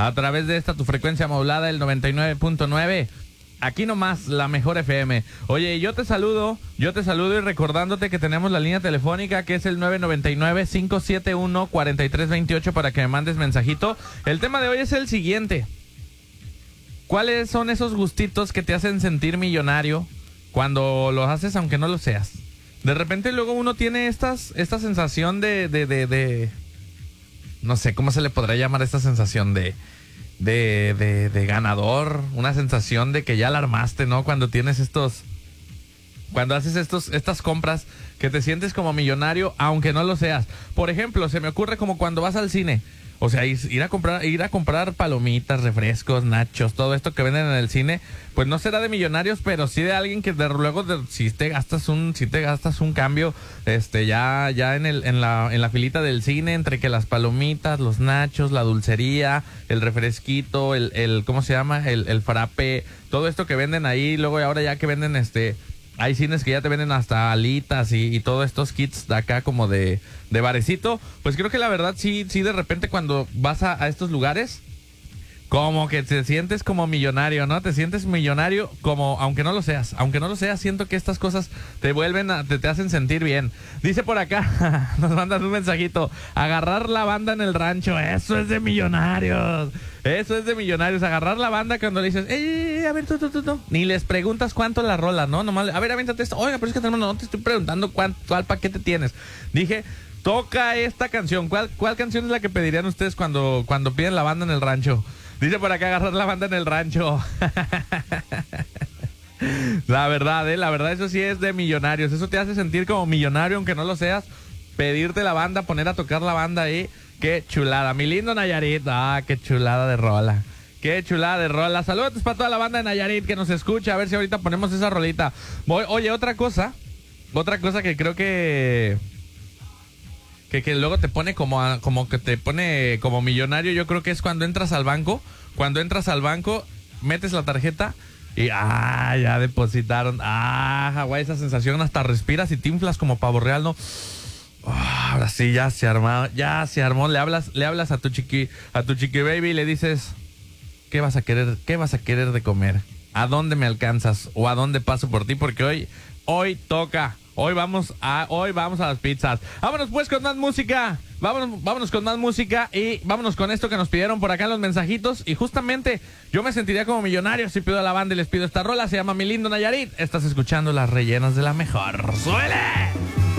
a través de esta tu frecuencia modulada, el 99.9. Aquí nomás, la mejor FM. Oye, yo te saludo y recordándote que tenemos la línea telefónica que es el 999-571-4328 para que me mandes mensajito. El tema de hoy es el siguiente. ¿Cuáles son esos gustitos que te hacen sentir millonario cuando los haces aunque no lo seas? De repente luego uno tiene esta sensación de no sé, ¿cómo se le podrá llamar esta sensación de ganador? Una sensación de que ya la armaste, ¿no? Cuando haces estas compras que te sientes como millonario aunque no lo seas. Por ejemplo, se me ocurre como cuando vas al cine. O sea, ir a comprar palomitas, refrescos, nachos, todo esto que venden en el cine, pues no será de millonarios, pero sí de alguien que si te gastas un cambio, ya en la filita del cine, entre que las palomitas, los nachos, la dulcería, el refresquito, el ¿cómo se llama? El frappé, todo esto que venden ahí, luego ahora ya que venden hay cines que ya te venden hasta alitas y todos estos kits de acá como de barecito. Pues creo que la verdad sí de repente cuando vas a estos lugares, como que te sientes como millonario, ¿no? Te sientes millonario como, aunque no lo seas. Aunque no lo seas, siento que estas cosas te hacen sentir bien. Dice por acá, nos mandan un mensajito, agarrar la banda en el rancho, eso es de millonarios. Eso es de millonarios, agarrar la banda cuando le dices, a ver, tú. Ni les preguntas cuánto la rola, ¿no? Nomás, a ver, avéntate esto. Oiga, pero es que no te estoy preguntando cuál paquete tienes. Dije, toca esta canción. ¿Cuál canción es la que pedirían ustedes cuando piden la banda en el rancho? Dice por acá, agarrar la banda en el rancho. La verdad, eso sí es de millonarios. Eso te hace sentir como millonario, aunque no lo seas. Pedirte la banda, poner a tocar la banda ahí. Qué chulada, mi lindo Nayarit. Qué chulada de rola. Qué chulada de rola. Saludos para toda la banda de Nayarit que nos escucha. A ver si ahorita ponemos esa rolita. Oye, otra cosa que creo que luego te pone como que te pone como millonario. Yo creo que es cuando entras al banco. Cuando entras al banco, metes la tarjeta y ya depositaron. Güey, esa sensación, hasta respiras y te inflas como pavo real, ¿no? Ahora sí, ya se armó. Le hablas a tu chiqui baby y le dices, ¿qué vas a querer de comer? ¿A dónde me alcanzas? ¿O a dónde paso por ti? Porque hoy toca. Hoy vamos a las pizzas. Vámonos pues con más música. Vámonos con más música y vámonos con esto que nos pidieron por acá en los mensajitos. Y justamente yo me sentiría como millonario si pido a la banda y les pido esta rola. Se llama Mi Lindo Nayarit. Estás escuchando Las Rellenas de la Mejor. ¡Suele!